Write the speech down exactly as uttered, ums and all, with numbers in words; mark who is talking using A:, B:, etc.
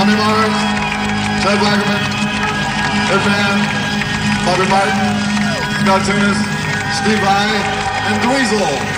A: Johnny Mars, Ted Wackerman, Ed Van, Bobby Martin, Scott Tunis, Steve Vai, and Dweezil.